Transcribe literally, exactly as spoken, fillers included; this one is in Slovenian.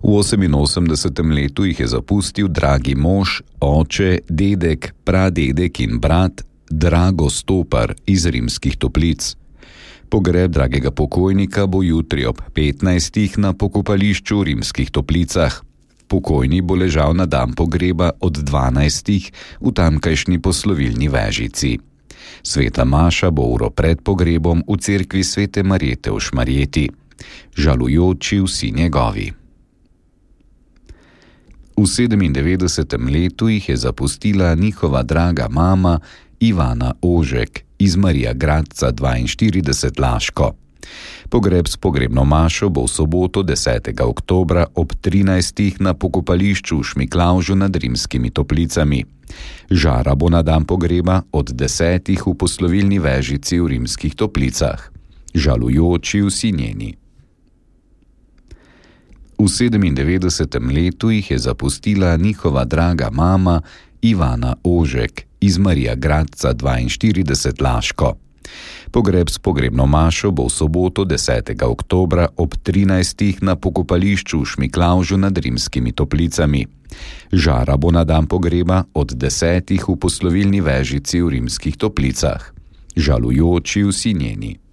V oseminosemdesetem letu jih je zapustil dragi mož, oče, dedek, pradedek in brat Drago Stopar iz Rimskih Toplic. Pogreb dragega pokojnika bo jutri ob petnajstih na pokopališču v Rimskih Toplicah. Pokojni bo ležal na dan pogreba od dvanajstih v tamkajšnji poslovilni vežici. Sveta maša bo uro pred pogrebom v cerkvi Svete Marjete v Šmarjeti. Žalujoči vsi njegovi. V sedemindevetdesetem letu jih je zapustila njihova draga mama Ivana Ožek iz Marija Gradca dvainštirideset Laško. Pogreb s pogrebno mašo bo v soboto desetega oktobra ob trinajstih na pokopališču v Šmiklavžu nad Rimskimi Toplicami. Žara bo na dan pogreba od desetih v poslovilni vežici v Rimskih Toplicah. Žalujoči vsi njeni. V sedemindevetdesetem letu jih je zapustila njihova draga mama Ivana Ožek iz Marija Gradca dvainštirideset Laško. Pogreb s pogrebno mašo bo v soboto desetega oktobra ob trinajstih na pokopališču v Šmiklavžu nad Rimskimi Toplicami. Žara bo na dan pogreba od desetih v poslovilni vežici v Rimskih Toplicah. Žalujoči vsi njeni.